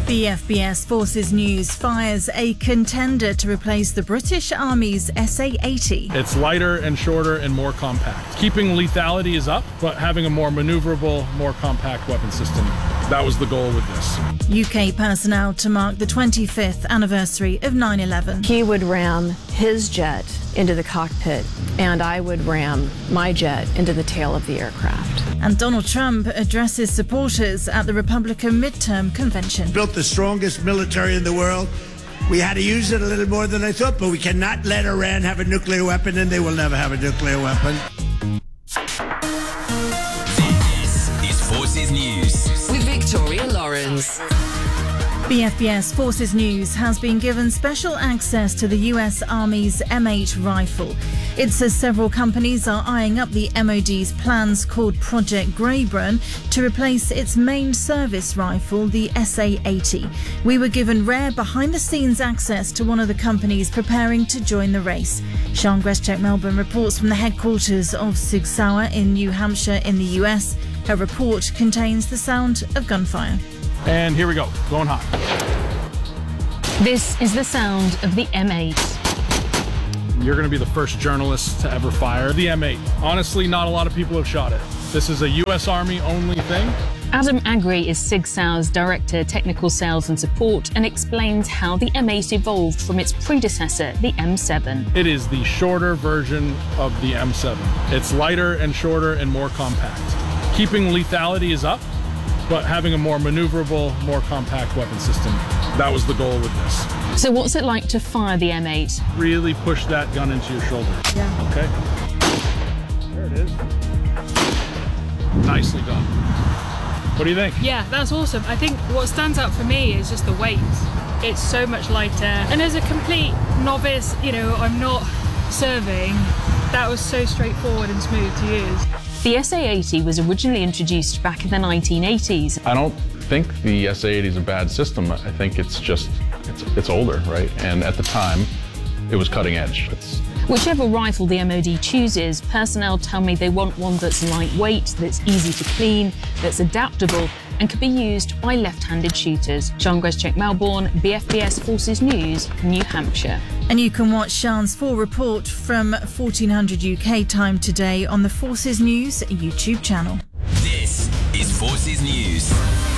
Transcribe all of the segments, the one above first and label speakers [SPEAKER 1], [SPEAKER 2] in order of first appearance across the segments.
[SPEAKER 1] The FBS Forces News fires a contender to replace the British Army's SA-80.
[SPEAKER 2] It's lighter and shorter and more compact. Keeping lethality is up, but having a more maneuverable, more compact weapon system. That was the goal with this.
[SPEAKER 1] UK personnel to mark the 25th anniversary of 9/11.
[SPEAKER 3] He would ram his jet into the cockpit, and I would ram my jet into the tail of the aircraft.
[SPEAKER 1] And Donald Trump addresses supporters at the Republican midterm convention.
[SPEAKER 4] Built the strongest military in the world. We had to use it a little more than I thought, but we cannot let Iran have a nuclear weapon, and they will never have a nuclear weapon.
[SPEAKER 5] This is Forces News
[SPEAKER 6] with Victoria Lawrence.
[SPEAKER 1] The FBS Forces News has been given special access to the US Army's M8 rifle. It says several companies are eyeing up the MOD's plans called Project Greyburn to replace its main service rifle, the SA-80. We were given rare behind-the-scenes access to one of the companies preparing to join the race. Sean Greschek-Melbourne reports from the headquarters of Sig Sauer in New Hampshire in the US. Her report contains the sound of gunfire.
[SPEAKER 2] And here we go, going hot.
[SPEAKER 7] This is the sound of the M8.
[SPEAKER 2] You're going to be the first journalist to ever fire the M8. Honestly, not a lot of people have shot it. This is a US Army only thing.
[SPEAKER 7] Adam Agri is Sig Sauer's Director Technical Sales and Support and explains how the M8 evolved from its predecessor, the M7.
[SPEAKER 2] It is the shorter version of the M7. It's lighter and shorter and more compact. Keeping lethality is up, but having a more maneuverable, more compact weapon system. That was the goal with this.
[SPEAKER 7] So what's it like to fire the M8?
[SPEAKER 2] Really push that gun into your shoulder.
[SPEAKER 1] Yeah.
[SPEAKER 2] Okay. There it is. Nicely done. What do you think?
[SPEAKER 8] Yeah, that's awesome. I think what stands out for me is just the weight. It's so much lighter. And as a complete novice, I'm not serving, that was so straightforward and smooth to use.
[SPEAKER 7] The SA-80 was originally introduced back in the 1980s.
[SPEAKER 9] I don't think the SA-80 is a bad system. I think it's older, right? And at the time, it was cutting edge.
[SPEAKER 7] Whichever rifle the MOD chooses, personnel tell me they want one that's lightweight, that's easy to clean, that's adaptable, and can be used by left-handed shooters. Sean Greschek-Melbourne, BFBS Forces News, New Hampshire.
[SPEAKER 1] And you can watch Sean's full report from 1400 UK time today on the Forces News YouTube channel.
[SPEAKER 5] This is Forces News.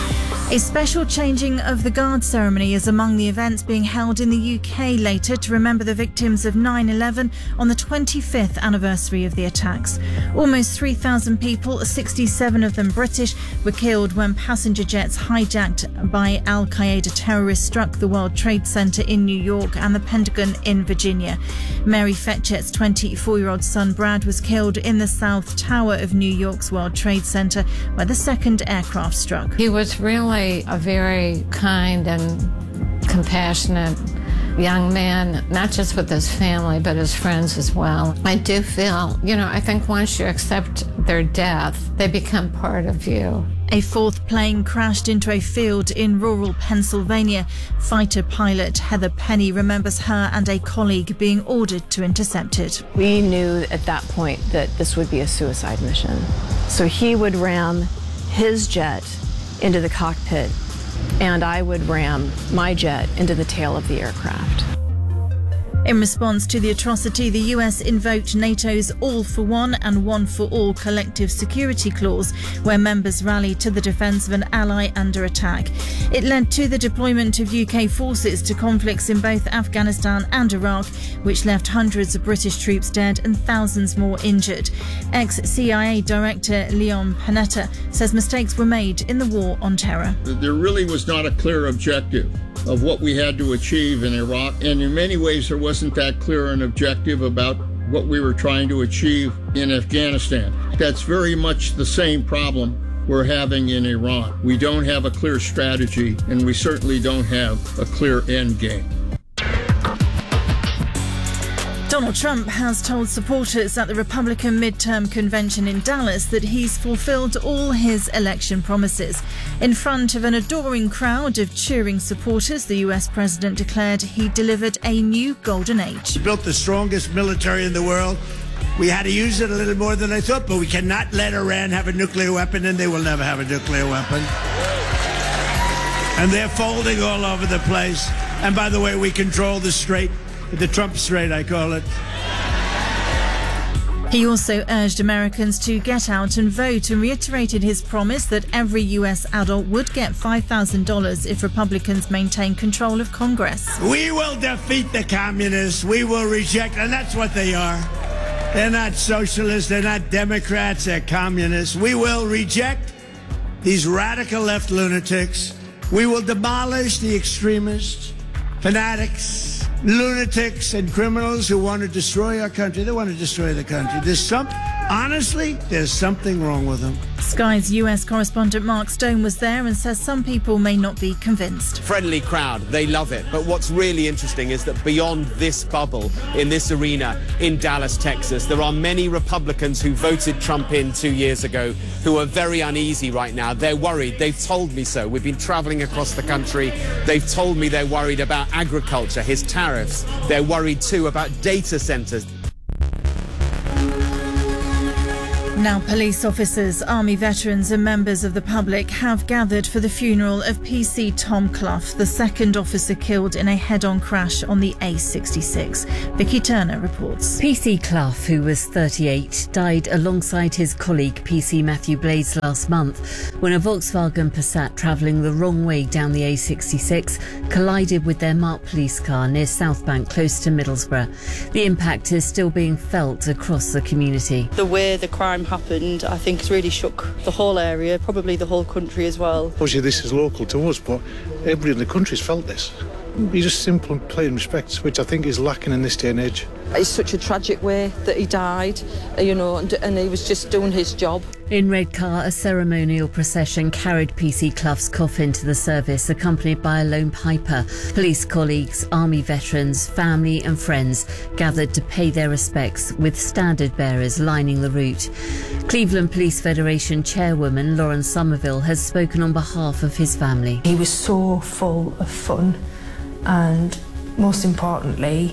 [SPEAKER 1] A special changing of the guard ceremony is among the events being held in the UK later to remember the victims of 9/11 on the 25th anniversary of the attacks. Almost 3,000 people, 67 of them British, were killed when passenger jets hijacked by Al-Qaeda terrorists struck the World Trade Center in New York and the Pentagon in Virginia. Mary Fetchett's 24-year-old son Brad was killed in the South Tower of New York's World Trade Center where the second aircraft struck.
[SPEAKER 10] He was really a very kind and compassionate young man, not just with his family, but his friends as well. I do feel, I think once you accept their death, they become part of you.
[SPEAKER 1] A fourth plane crashed into a field in rural Pennsylvania. Fighter pilot Heather Penny remembers her and a colleague being ordered to intercept it.
[SPEAKER 3] We knew at that point that this would be a suicide mission. So he would ram his jet into the cockpit, and I would ram my jet into the tail of the aircraft.
[SPEAKER 1] In response to the atrocity, the US invoked NATO's All for One and One for All collective security clause, where members rallied to the defence of an ally under attack. It led to the deployment of UK forces to conflicts in both Afghanistan and Iraq, which left hundreds of British troops dead and thousands more injured. Ex-CIA Director Leon Panetta says mistakes were made in the war on terror.
[SPEAKER 11] There really was not a clear objective of what we had to achieve in Iraq, and in many ways there wasn't that clear an objective about what we were trying to achieve in Afghanistan. That's very much the same problem we're having in Iran. We don't have a clear strategy, and we certainly don't have a clear end game.
[SPEAKER 1] Donald Trump has told supporters at the Republican midterm convention in Dallas that he's fulfilled all his election promises. In front of an adoring crowd of cheering supporters, the US president declared he delivered a new golden age.
[SPEAKER 4] We built the strongest military in the world. We had to use it a little more than I thought, but we cannot let Iran have a nuclear weapon, and they will never have a nuclear weapon. And they're folding all over the place. And by the way, we control the strait, the Trump Strait, I call it.
[SPEAKER 1] He also urged Americans to get out and vote and reiterated his promise that every US adult would get $5,000 if Republicans maintain control of Congress.
[SPEAKER 4] We will defeat the communists. We will reject, and that's what they are. They're not socialists. They're not Democrats. They're communists. We will reject these radical left lunatics. We will demolish the extremists, fanatics, lunatics, and criminals who want to destroy our country. They want to destroy the country. There's something wrong with them.
[SPEAKER 1] Sky's US correspondent Mark Stone was there and says some people may not be convinced.
[SPEAKER 12] Friendly crowd, they love it. But what's really interesting is that beyond this bubble, in this arena in Dallas, Texas, there are many Republicans who voted Trump in 2 years ago who are very uneasy right now. They're worried. They've told me so. We've been traveling across the country. They've told me they're worried about agriculture, his tariffs. They're worried too about data centers.
[SPEAKER 1] Now, police officers, army veterans and members of the public have gathered for the funeral of PC Tom Clough, the second officer killed in a head-on crash on the A66. Vicky Turner reports.
[SPEAKER 13] PC Clough, who was 38, died alongside his colleague PC Matthew Blades last month when a Volkswagen Passat travelling the wrong way down the A66 collided with their marked police car near Southbank, close to Middlesbrough. The impact is still being felt across the community.
[SPEAKER 14] The way the crime happened, I think, has really shook the whole area, probably the whole country as well.
[SPEAKER 15] Obviously this is local to us, but everybody in the country's felt this. Be just simple and plain respect, which I think is lacking in this day and age.
[SPEAKER 14] It's such a tragic way that he died, and he was just doing his job.
[SPEAKER 13] In Redcar, a ceremonial procession carried PC Clough's coffin to the service, accompanied by a lone piper. Police colleagues, army veterans, family and friends gathered to pay their respects, with standard bearers lining the route. Cleveland Police Federation chairwoman Lauren Somerville has spoken on behalf of his family.
[SPEAKER 16] He was so full of fun, and most importantly,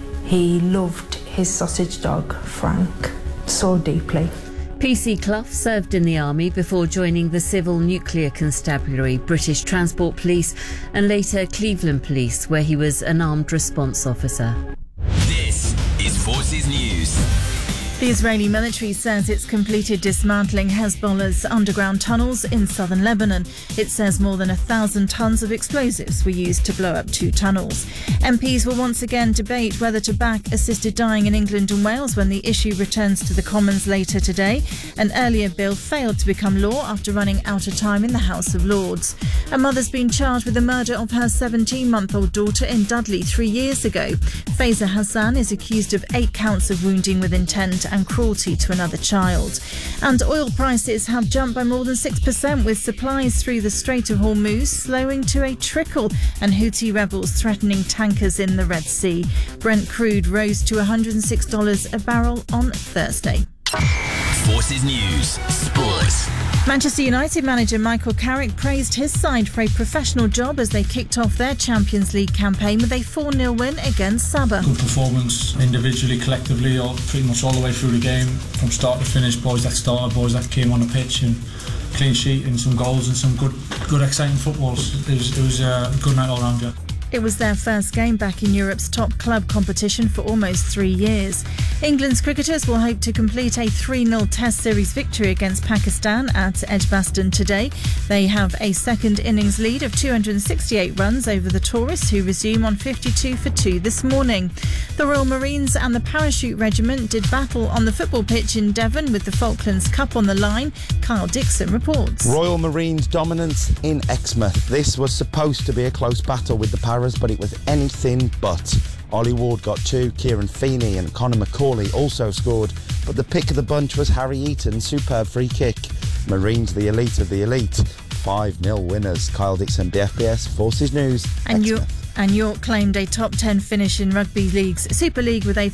[SPEAKER 16] he loved his sausage dog, Frank, so deeply.
[SPEAKER 13] PC Clough served in the army before joining the Civil Nuclear Constabulary, British Transport Police and later Cleveland Police, where he was an armed response officer.
[SPEAKER 5] This is Forces News.
[SPEAKER 1] The Israeli military says it's completed dismantling Hezbollah's underground tunnels in southern Lebanon. It says more than 1,000 tons of explosives were used to blow up 2 tunnels. MPs will once again debate whether to back assisted dying in England and Wales when the issue returns to the Commons later today. An earlier bill failed to become law after running out of time in the House of Lords. A mother's been charged with the murder of her 17-month-old daughter in Dudley 3 years ago. Faiza Hassan is accused of 8 counts of wounding with intent and cruelty to another child. And oil prices have jumped by more than 6%, with supplies through the Strait of Hormuz slowing to a trickle and Houthi rebels threatening tankers in the Red Sea. Brent crude rose to $106 a barrel on Thursday.
[SPEAKER 5] Forces News Sports.
[SPEAKER 1] Manchester United manager Michael Carrick praised his side for a professional job as they kicked off their Champions League campaign with a 4-0 win against Sabah.
[SPEAKER 17] Good performance individually, collectively, pretty much all the way through the game, from start to finish. Boys that started, boys that came on the pitch, and clean sheet and some goals and some good exciting footballs. It was a good night all round, yeah.
[SPEAKER 1] It was their first game back in Europe's top club competition for almost 3 years. England's cricketers will hope to complete a 3-0 Test Series victory against Pakistan at Edgbaston today. They have a second innings lead of 268 runs over the tourists, who resume on 52 for 2 this morning. The Royal Marines and the Parachute Regiment did battle on the football pitch in Devon with the Falklands Cup on the line. Kyle Dixon reports.
[SPEAKER 18] Royal Marines dominance in Exmouth. This was supposed to be a close battle with the Paras, but it was anything but. Ollie Ward got 2, Kieran Feeney and Conor McCauley also scored, but the pick of the bunch was Harry Eaton's superb free kick. Marines the elite of the elite. 5-0 winners. Kyle Dixon, BFBS Forces News.
[SPEAKER 1] And York claimed a top 10 finish in Rugby League's Super League with a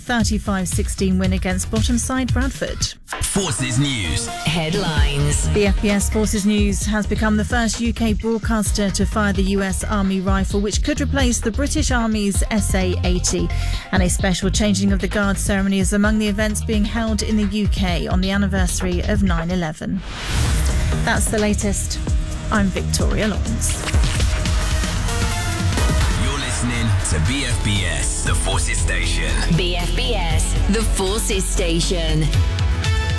[SPEAKER 1] 35-16 win against bottom side Bradford.
[SPEAKER 5] Forces News
[SPEAKER 6] Headlines.
[SPEAKER 1] The FPS Forces News has become the first UK broadcaster to fire the US Army rifle, which could replace the British Army's SA-80. And a special changing of the guard ceremony is among the events being held in the UK on the anniversary of 9/11. That's the latest. I'm Victoria Lawrence.
[SPEAKER 5] to BFBS, the Forces Station.
[SPEAKER 6] BFBS, the Forces Station.